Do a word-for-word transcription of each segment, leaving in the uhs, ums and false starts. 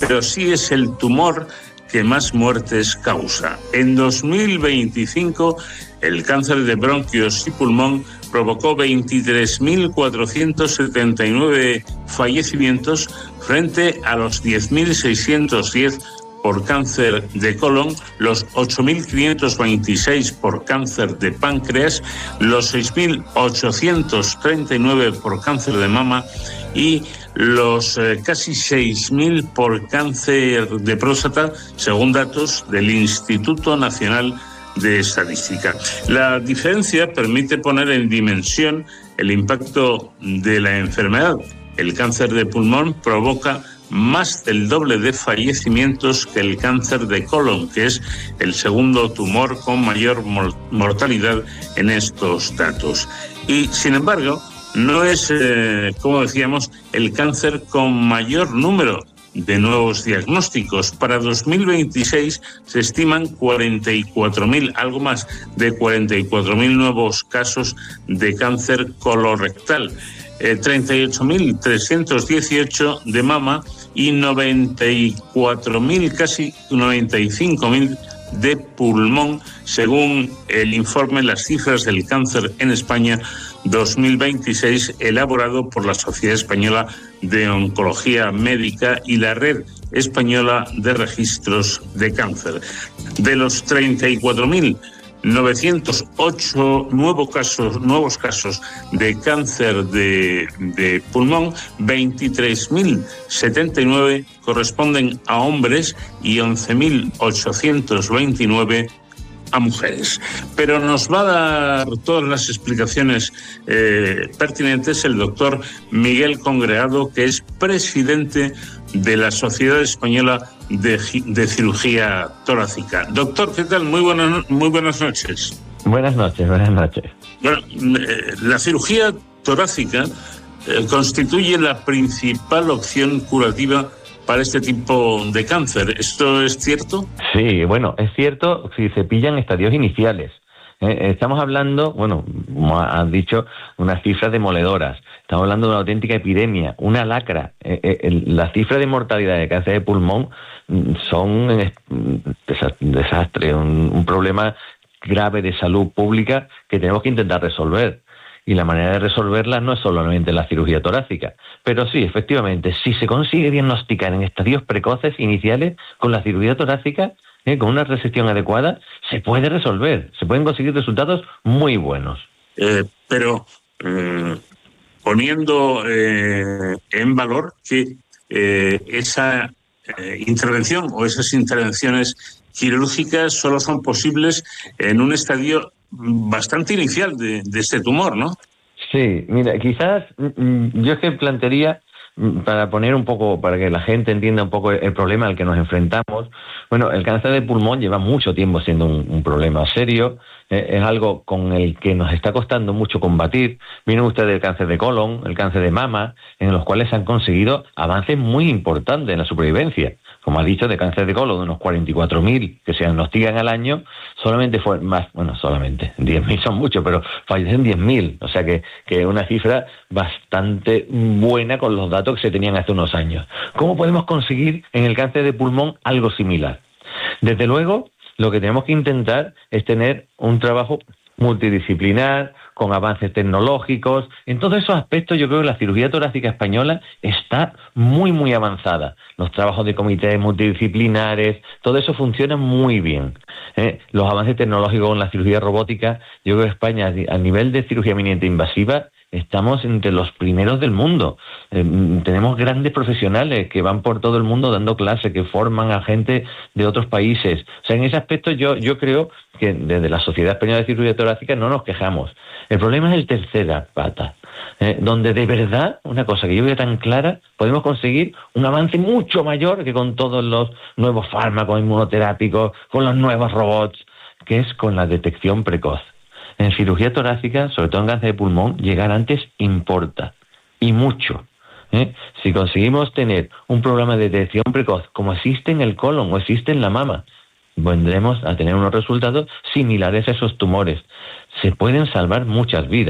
pero sí es el tumor que más muertes causa. En dos mil veinticinco, el cáncer de bronquios y pulmón provocó veintitrés mil cuatrocientos setenta y nueve fallecimientos frente a los diez mil seiscientos diez por cáncer de colon, los ocho mil quinientos veintiséis por cáncer de páncreas, los seis mil ochocientos treinta y nueve por cáncer de mama y los eh, casi seis mil por cáncer de próstata, según datos del Instituto Nacional de Estadística. La diferencia permite poner en dimensión el impacto de la enfermedad. El cáncer de pulmón provoca más del doble de fallecimientos que el cáncer de colon, que es el segundo tumor con mayor mortalidad en estos datos. Y, sin embargo, no es, eh, como decíamos, el cáncer con mayor número de nuevos diagnósticos. Para dos mil veintiséis se estiman cuarenta y cuatro mil, algo más de cuarenta y cuatro mil nuevos casos de cáncer colorectal, eh, treinta y ocho mil trescientos dieciocho de mama y noventa y cuatro mil, casi noventa y cinco mil de pulmón, según el informe Las cifras del cáncer en España dos mil veintiséis, elaborado por la Sociedad Española de Oncología Médica y la Red Española de Registros de Cáncer. De los treinta y cuatro mil novecientos ocho nuevos casos, nuevos casos de cáncer de, de pulmón, veintitrés mil setenta y nueve corresponden a hombres y once mil ochocientos veintinueve a mujeres. Pero nos va a dar todas las explicaciones eh, pertinentes el doctor Miguel Congreado, que es presidente de la Sociedad Española de, de Cirugía Torácica. Doctor, ¿qué tal? Muy buenas, muy buenas noches. Buenas noches, buenas noches. Bueno, eh, la cirugía torácica eh, constituye la principal opción curativa para este tipo de cáncer. ¿Esto es cierto? Sí, bueno, es cierto si se pillan estadios iniciales. Eh, estamos hablando, bueno, como has dicho, unas cifras demoledoras. Estamos hablando de una auténtica epidemia, una lacra. Eh, eh, las cifras de mortalidad de cáncer de pulmón son un desastre, un, un problema grave de salud pública que tenemos que intentar resolver. Y la manera de resolverla no es solamente la cirugía torácica. Pero sí, efectivamente, si se consigue diagnosticar en estadios precoces iniciales con la cirugía torácica, eh, con una resección adecuada, se puede resolver. Se pueden conseguir resultados muy buenos. Eh, pero eh, poniendo eh, en valor que eh, esa eh, intervención o esas intervenciones quirúrgicas solo son posibles en un estadio bastante inicial de, de este tumor, ¿no? Sí, mira, quizás yo es que plantearía, para poner un poco, para que la gente entienda un poco el problema al que nos enfrentamos. Bueno, el cáncer de pulmón lleva mucho tiempo siendo un, un problema serio, eh, es algo con el que nos está costando mucho combatir. Viene usted del cáncer de colon, el cáncer de mama, en los cuales se han conseguido avances muy importantes en la supervivencia. Como ha dicho, de cáncer de colon, de unos cuarenta y cuatro mil que se diagnostican al año, solamente fue más, bueno, solamente, diez mil son muchos, pero fallecen diez mil, o sea que que una cifra bastante buena con los datos que se tenían hace unos años. ¿Cómo podemos conseguir en el cáncer de pulmón algo similar? Desde luego, lo que tenemos que intentar es tener un trabajo multidisciplinar, con avances tecnológicos. En todos esos aspectos yo creo que la cirugía torácica española está muy, muy avanzada. Los trabajos de comités multidisciplinares, todo eso funciona muy bien. ¿eh? Los avances tecnológicos en la cirugía robótica, yo creo que España, a nivel de cirugía mínimamente invasiva, estamos entre los primeros del mundo. Eh, tenemos grandes profesionales que van por todo el mundo dando clases, que forman a gente de otros países. O sea, en ese aspecto yo, yo creo que desde la Sociedad Española de Cirugía Torácica no nos quejamos. El problema es el tercera pata, eh, donde de verdad, una cosa que yo veo tan clara, podemos conseguir un avance mucho mayor que con todos los nuevos fármacos inmunoterápicos, con los nuevos robots, que es con la detección precoz. En cirugía torácica, sobre todo en cáncer de pulmón, llegar antes importa, y mucho. ¿eh? Si conseguimos tener un programa de detección precoz, como existe en el colon o existe en la mama, vendremos a tener unos resultados similares a esos tumores. Se pueden salvar muchas vidas,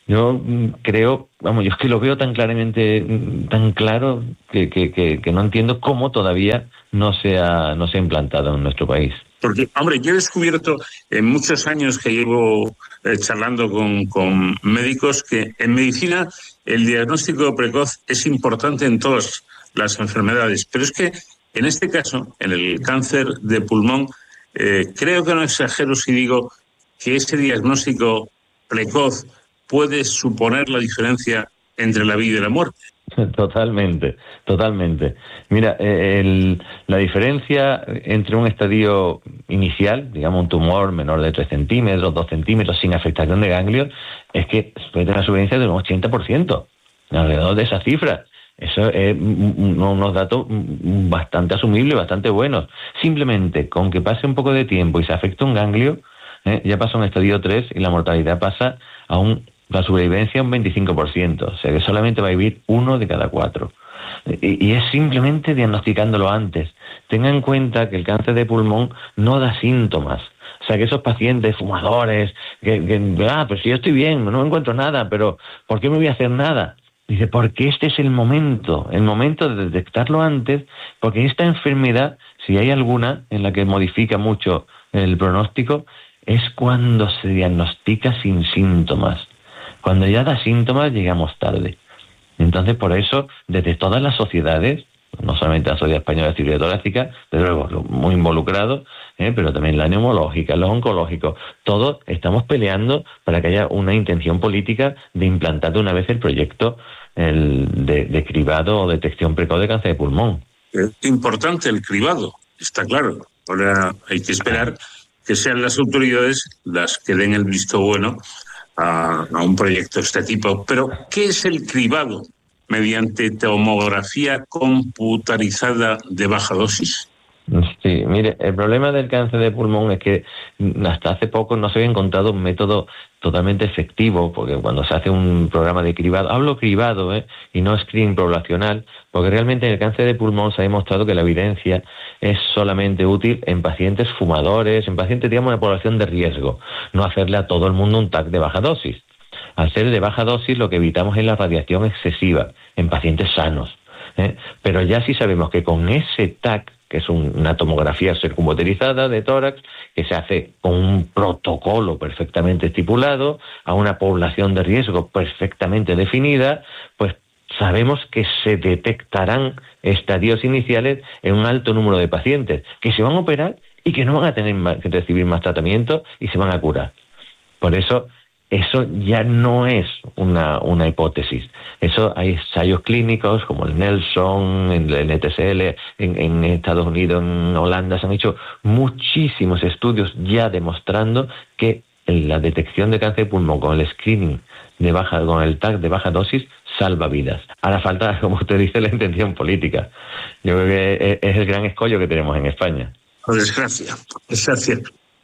Yo creo, vamos, yo es que lo veo tan claramente, tan claro, que, que, que, que no entiendo cómo todavía no se ha, no se ha implantado en nuestro país. Porque, hombre, yo he descubierto en muchos años que llevo eh, charlando con, con médicos que en medicina el diagnóstico precoz es importante en todas las enfermedades, pero es que en este caso, en el cáncer de pulmón, eh, creo que no exagero si digo que ese diagnóstico precoz puede suponer la diferencia entre la vida y la muerte. Totalmente, totalmente. Mira, eh, el, la diferencia entre un estadio inicial, digamos un tumor menor de tres centímetros, dos centímetros, sin afectación de ganglios, es que puede tener una supervivencia de un ochenta por ciento, alrededor de esa cifra. Eso es unos datos bastante asumibles, bastante buenos. Simplemente con que pase un poco de tiempo y se afecte un ganglio, eh, ya pasa a un estadio tres y la mortalidad pasa a un la sobrevivencia un veinticinco por ciento, o sea que solamente va a vivir uno de cada cuatro. Y, y es simplemente diagnosticándolo antes. Tenga en cuenta que el cáncer de pulmón no da síntomas. O sea que esos pacientes fumadores, que, que ah, pues si yo estoy bien, no encuentro nada, pero ¿por qué me voy a hacer nada? Dice, porque este es el momento, el momento de detectarlo antes, porque esta enfermedad, si hay alguna en la que modifica mucho el pronóstico, es cuando se diagnostica sin síntomas. Cuando ya da síntomas, llegamos tarde. Entonces, por eso, desde todas las sociedades, no solamente la Sociedad Española de Cirugía Torácica, desde luego muy involucrado, ¿eh? pero también la neumológica, los oncológicos, todos estamos peleando para que haya una intención política de implantar de una vez el proyecto el de, de cribado o detección precoz de cáncer de pulmón. Es importante el cribado, está claro. Ahora hay que esperar que sean las autoridades las que den el visto bueno A, a un proyecto de este tipo. Pero, ¿qué es el cribado mediante tomografía computarizada de baja dosis? Sí, mire, el problema del cáncer de pulmón es que hasta hace poco no se había encontrado un método totalmente efectivo, porque cuando se hace un programa de cribado, hablo cribado, ¿eh? y no screening poblacional, porque realmente en el cáncer de pulmón se ha demostrado que la evidencia es solamente útil en pacientes fumadores, en pacientes, digamos, de población de riesgo, no hacerle a todo el mundo un T A C de baja dosis. Al ser de baja dosis, lo que evitamos es la radiación excesiva en pacientes sanos, ¿eh? Pero ya sí sabemos que con ese T A C, que es una tomografía circunvitrizada de tórax, que se hace con un protocolo perfectamente estipulado, a una población de riesgo perfectamente definida, pues sabemos que se detectarán estadios iniciales en un alto número de pacientes, que se van a operar y que no van a tener que recibir más tratamiento y se van a curar. Por eso, eso ya no es una, una hipótesis. Eso hay ensayos clínicos como el Nelson, el N T C L, en, en Estados Unidos, en Holanda, se han hecho muchísimos estudios ya demostrando que la detección de cáncer de pulmón con el screening de baja, con el T A C de baja dosis, salva vidas. Ahora falta, como usted dice, la intención política. Yo creo que es el gran escollo que tenemos en España. Por desgracia, es así.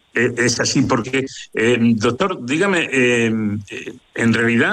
Es así porque, eh, doctor, dígame, eh, en realidad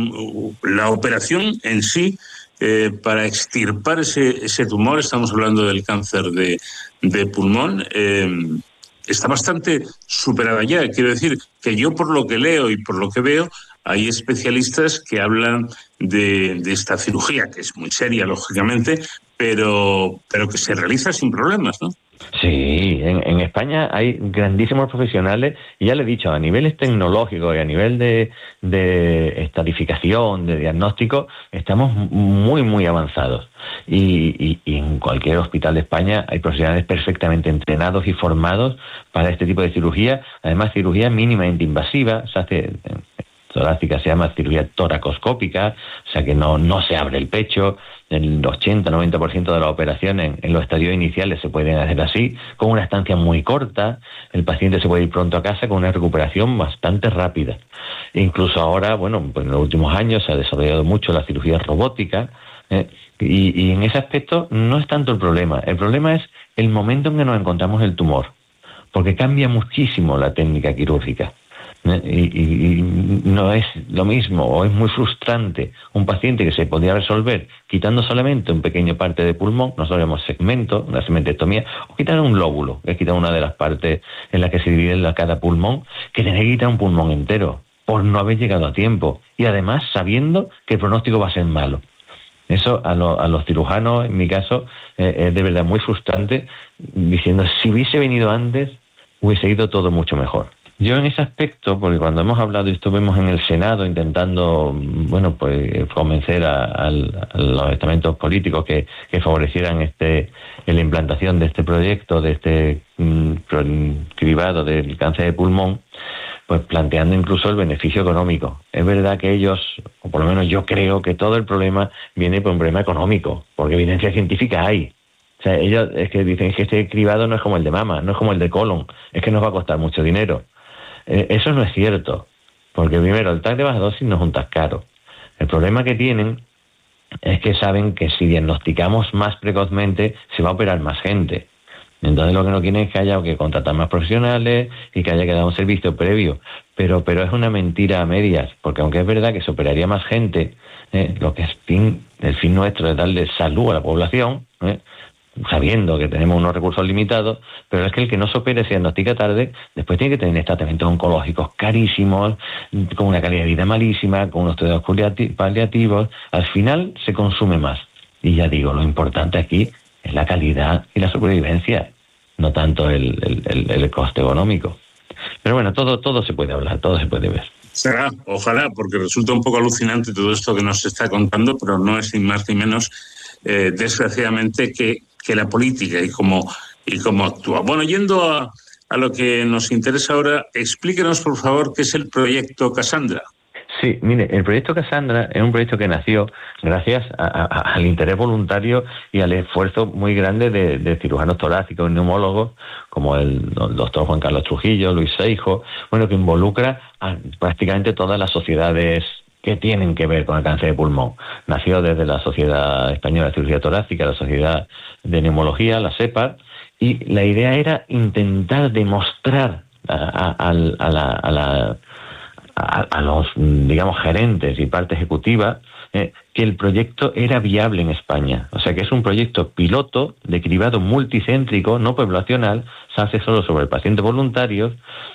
la operación en sí, eh, para extirpar ese, ese tumor, estamos hablando del cáncer de, de pulmón, eh, está bastante superada ya. Quiero decir que yo, por lo que leo y por lo que veo, hay especialistas que hablan de, de esta cirugía, que es muy seria, lógicamente, pero, pero que se realiza sin problemas, ¿no? Sí, en, en España hay grandísimos profesionales, y ya le he dicho, a niveles tecnológicos y a nivel de, de estadificación, de diagnóstico, estamos muy, muy avanzados. Y, y, y en cualquier hospital de España hay profesionales perfectamente entrenados y formados para este tipo de cirugía, además cirugía mínimamente invasiva, se hace... torácica se llama cirugía toracoscópica, o sea que no, no se abre el pecho. El ochenta a noventa por ciento de las operaciones en, en los estadios iniciales se pueden hacer así, con una estancia muy corta. El paciente se puede ir pronto a casa con una recuperación bastante rápida. E incluso ahora, bueno, pues en los últimos años se ha desarrollado mucho la cirugía robótica, ¿eh? y, y en ese aspecto no es tanto el problema. El problema es el momento en que nos encontramos el tumor, porque cambia muchísimo la técnica quirúrgica. Y, y, y no es lo mismo, o es muy frustrante un paciente que se podría resolver quitando solamente un pequeño parte de pulmón, nosotros llamamos segmento, una segmentectomía, o quitar un lóbulo, que es quitar una de las partes en la que se divide cada pulmón, que tener que quitar un pulmón entero. por no haber llegado a tiempo y además sabiendo que el pronóstico va a ser malo. Eso a, lo, a los cirujanos, en mi caso, eh, es de verdad muy frustrante, diciendo, si hubiese venido antes, hubiese ido todo mucho mejor. Yo en ese aspecto, porque cuando hemos hablado y estuvimos en el Senado intentando, bueno, pues convencer a, a, a los estamentos políticos que, que favorecieran este, la implantación de este proyecto, de este mmm, cribado del cáncer de pulmón, pues planteando incluso el beneficio económico. Es verdad que ellos, o por lo menos yo creo que todo el problema viene por un problema económico, porque evidencia científica hay. O sea, ellos es que dicen que este cribado no es como el de mama, no es como el de colon, es que nos va a costar mucho dinero. Eh, eso no es cierto, porque primero, el T A C de baja dosis no es un T A C caro. El problema que tienen es que saben que si diagnosticamos más precozmente, se va a operar más gente. Entonces lo que no quieren es que haya que contratar más profesionales y que haya que dar un servicio previo. Pero, pero es una mentira a medias, porque aunque es verdad que se operaría más gente, eh, lo que es fin, el fin nuestro es darle salud a la población, eh, sabiendo que tenemos unos recursos limitados, pero es que el que no se opere, se diagnostica tarde, después tiene que tener tratamientos oncológicos carísimos, con una calidad de vida malísima, con unos cuidados paliativos. Al final se consume más. Y ya digo, lo importante aquí es la calidad y la supervivencia, no tanto el, el, el, el coste económico. Pero bueno, todo, todo se puede hablar, todo se puede ver. Será, ojalá, porque resulta un poco alucinante todo esto que nos está contando, pero no es ni más ni menos, eh, desgraciadamente, que, que la política y cómo, y cómo actúa. Bueno, yendo a, a lo que nos interesa ahora, explíquenos, por favor, qué es el proyecto Cassandra. Sí, mire, el proyecto Cassandra es un proyecto que nació gracias a, a, al interés voluntario y al esfuerzo muy grande de, de cirujanos torácicos y neumólogos, como el, el doctor Juan Carlos Trujillo, Luis Seijo, bueno, que involucra a prácticamente todas las sociedades que tienen que ver con el cáncer de pulmón. Nació desde la Sociedad Española de Cirugía Torácica, la Sociedad de Neumología, la SEPAR, y la idea era intentar demostrar a, a, a, a la... A la A, a los, digamos, gerentes y parte ejecutiva, eh, que el proyecto era viable en España. O sea, que es un proyecto piloto de cribado multicéntrico, no poblacional, se hace solo sobre pacientes voluntarios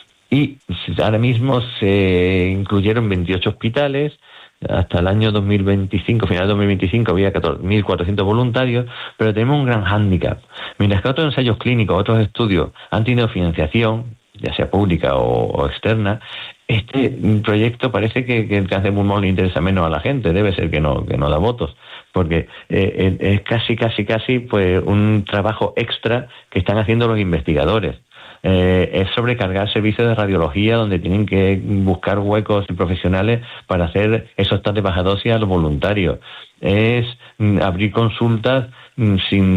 y ahora mismo se incluyeron veintiocho hospitales. Hasta el año dos mil veinticinco, final de dos mil veinticinco, había mil cuatrocientos voluntarios, pero tenemos un gran hándicap. Mientras que otros ensayos clínicos, otros estudios han tenido financiación, ya sea pública o, o externa, este proyecto parece que, que el cáncer de pulmón le interesa menos a la gente, debe ser que no, que no da votos, porque eh, es casi, casi, casi pues un trabajo extra que están haciendo los investigadores. Eh, es sobrecargar servicios de radiología donde tienen que buscar huecos profesionales para hacer esos test de baja dosis a los voluntarios. Es mm, abrir consultas mm,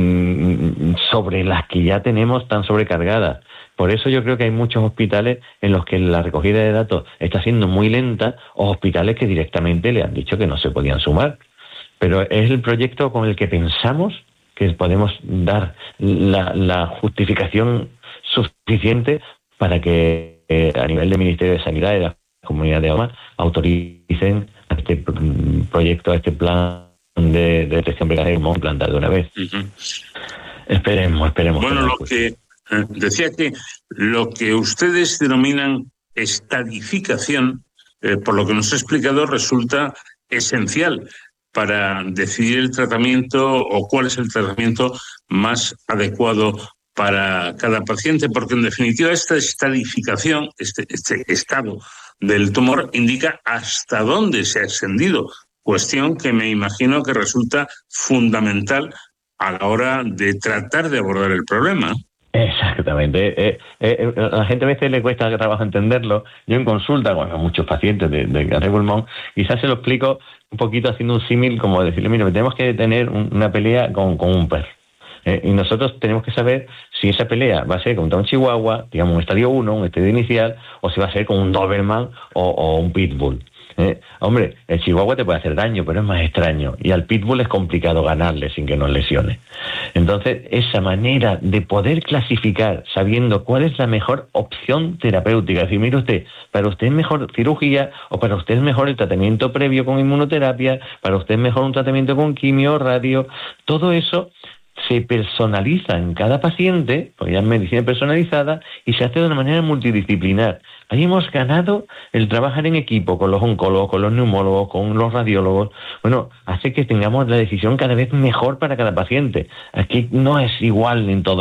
sin, sobre las que ya tenemos tan sobrecargadas. Por eso yo creo que hay muchos hospitales en los que la recogida de datos está siendo muy lenta, o hospitales que directamente le han dicho que no se podían sumar. Pero es el proyecto con el que pensamos que podemos dar la, la justificación suficiente para que eh, a nivel del Ministerio de Sanidad y de la Comunidad de Autónoma autoricen este proyecto, este plan de, de detección precoz de pulmón plantar de una vez. Uh-huh. Esperemos, esperemos. Bueno, lo que decía que lo que ustedes denominan estadificación, eh, por lo que nos ha explicado, resulta esencial para decidir el tratamiento o cuál es el tratamiento más adecuado para cada paciente, porque en definitiva esta estadificación, este, este estado del tumor, indica hasta dónde se ha extendido, cuestión que me imagino que resulta fundamental a la hora de tratar de abordar el problema. Exactamente. Eh, eh, a la gente a veces le cuesta trabajo entenderlo. Yo en consulta con muchos pacientes de, de cáncer de pulmón, quizás se lo explico un poquito haciendo un símil, como decirle, mira, tenemos que tener un, una pelea con, con un perro. Eh, y nosotros tenemos que saber si esa pelea va a ser contra un chihuahua, digamos un estadio uno, un estadio inicial, o si va a ser con un Doberman o, o un pitbull. Eh, hombre, el chihuahua te puede hacer daño, pero es más extraño, y al pitbull es complicado ganarle sin que nos lesione. Entonces, esa manera de poder clasificar sabiendo cuál es la mejor opción terapéutica, es decir, mire usted, para usted es mejor cirugía, o para usted es mejor el tratamiento previo con inmunoterapia, para usted es mejor un tratamiento con quimio, radio, todo eso se personaliza en cada paciente, porque ya es medicina personalizada, y se hace de una manera multidisciplinar. Ahí hemos ganado el trabajar en equipo con los oncólogos, con los neumólogos, con los radiólogos. Bueno, hace que tengamos la decisión cada vez mejor para cada paciente. Aquí no es igual en todo